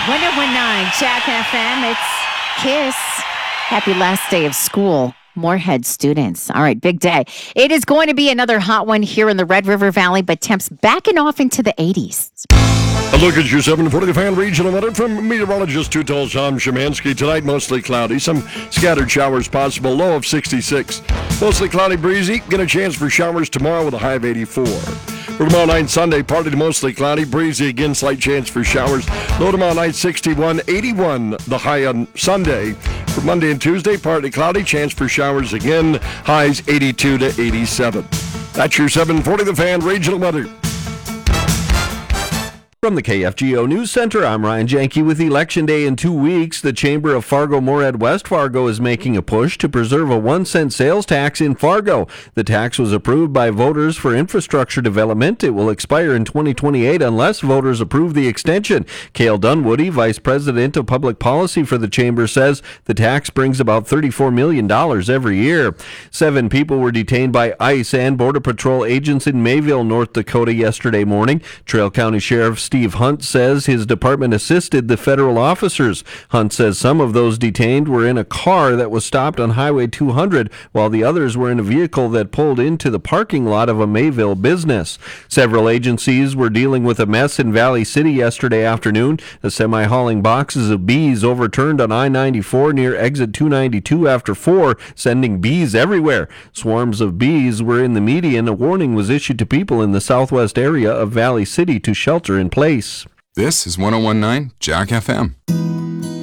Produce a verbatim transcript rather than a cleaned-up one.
one oh one nine Jack F M. It's KISS. Happy last day of school. Moorhead students. All right, big day. It is going to be another hot one here in the Red River Valley, but temps backing off into the eighties. A look at your seven forty Fan regional weather from meteorologist Tutal Tom Szymanski. Tonight, mostly cloudy. Some scattered showers possible. Low of sixty-six. Mostly cloudy, breezy. Get a chance for showers tomorrow with a high of eighty-four. For tomorrow night, Sunday, partly to mostly cloudy, breezy. Again, slight chance for showers. Low tomorrow night, sixty-one. eighty-one the high on Sunday. For Monday and Tuesday, partly cloudy, chance for showers again. Highs eighty-two to eighty-seven. That's your seven forty The Fan regional weather. From the K F G O News Center, I'm Ryan Janke. With Election Day in two weeks, the Chamber of Fargo-Moorhead West Fargo is making a push to preserve a one cent sales tax in Fargo. The tax was approved by voters for infrastructure development. It will expire in twenty twenty-eight unless voters approve the extension. Cale Dunwoody, Vice President of Public Policy for the Chamber, says the tax brings about thirty-four million dollars every year. Seven people were detained by ICE and Border Patrol agents in Mayville, North Dakota yesterday morning. Trail County Sheriff Steve Hunt says his department assisted the federal officers. Hunt says some of those detained were in a car that was stopped on Highway two hundred, while the others were in a vehicle that pulled into the parking lot of a Mayville business. Several agencies were dealing with a mess in Valley City yesterday afternoon. A semi hauling boxes of bees overturned on I ninety-four near exit two ninety-two after four, sending bees everywhere. Swarms of bees were in the median. A warning was issued to people in the southwest area of Valley City to shelter in place. This is one oh one nine Jack F M.